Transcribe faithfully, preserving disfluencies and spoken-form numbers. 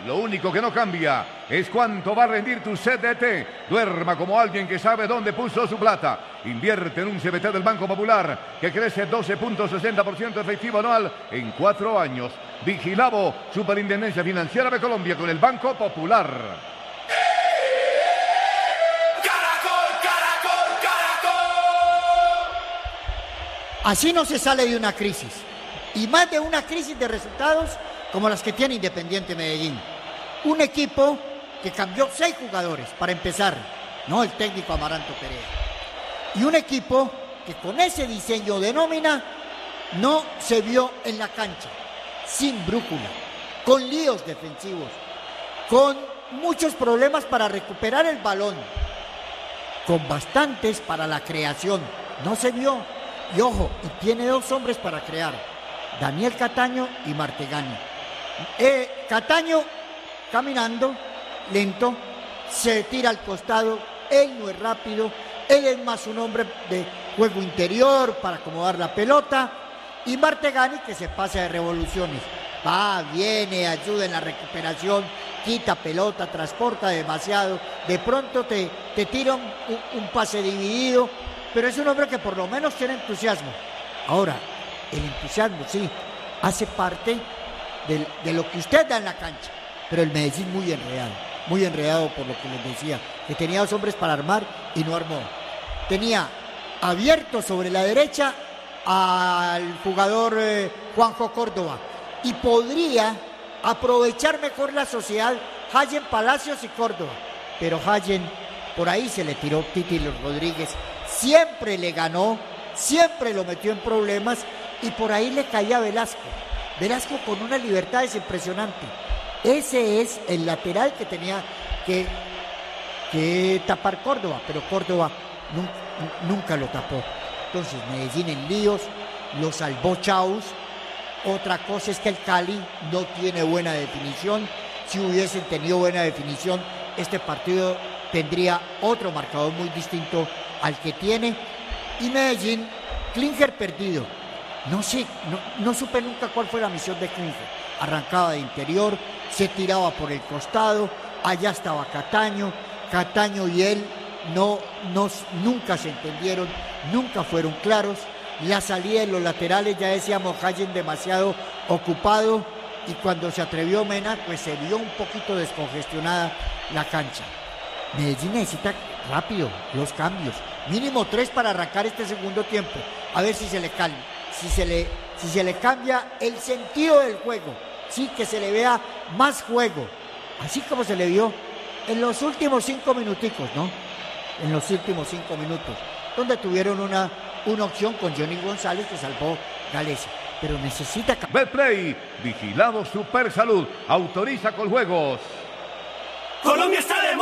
Lo único que no cambia es cuánto va a rendir tu C D T. Duerma como alguien que sabe dónde puso su plata. Invierte en un C B T del Banco Popular que crece doce punto sesenta por ciento efectivo anual en cuatro años. Vigilado Superintendencia Financiera de Colombia con el Banco Popular. Así no se sale de una crisis, y más de una crisis de resultados como las que tiene Independiente Medellín. Un equipo que cambió seis jugadores, para empezar, no el técnico Amaranto Perea. Y un equipo que con ese diseño de nómina no se vio en la cancha, sin brújula, con líos defensivos, con muchos problemas para recuperar el balón, con bastantes para la creación. No se vio. Y ojo, y tiene dos hombres para crear, Daniel Cataño y Martegani. Eh, Cataño caminando, lento, se tira al costado, él no es rápido, él es más un hombre de juego interior para acomodar la pelota, y Martegani que se pasa de revoluciones, va, viene, ayuda en la recuperación, quita pelota, transporta demasiado, de pronto te, te tira un, un, un pase dividido, pero es un hombre que por lo menos tiene entusiasmo. Ahora, el entusiasmo sí, hace parte de, de lo que usted da en la cancha, pero el Medellín muy enredado, muy enredado por lo que les decía, que tenía dos hombres para armar y no armó. Tenía abierto sobre la derecha al jugador eh, Juanjo Córdoba, y podría aprovechar mejor la sociedad Hayen Palacios y Córdoba, pero Hayen por ahí se le tiró Titi Rodríguez, siempre le ganó, siempre lo metió en problemas, y por ahí le caía Velasco. Velasco con una libertad es impresionante. Ese es el lateral que tenía que, que tapar Córdoba, pero Córdoba nunca, nunca lo tapó. Entonces Medellín en líos, lo salvó Chaus. Otra cosa es que el Cali no tiene buena definición. Si hubiesen tenido buena definición, este partido tendría otro marcador muy distinto al que tiene. Y Medellín, Klinger perdido. No sé, no, no supe nunca cuál fue la misión de Klinger. Arrancaba de interior, se tiraba por el costado, allá estaba Cataño. Cataño y él no, no, nunca se entendieron, nunca fueron claros. La salida de los laterales, ya decíamos, Hayen demasiado ocupado, y cuando se atrevió Mena, pues se vio un poquito descongestionada la cancha. Medellín necesita rápido los cambios, mínimo tres para arrancar este segundo tiempo, a ver si se le calma, si se le, si se le cambia el sentido del juego, sí, que se le vea más juego, así como se le vio en los últimos cinco minuticos, ¿no? En los últimos cinco minutos, donde tuvieron una, una opción con Johnny González que salvó Galeza, pero necesita... Betplay, vigilado Super Salud, autoriza con juegos. Colombia está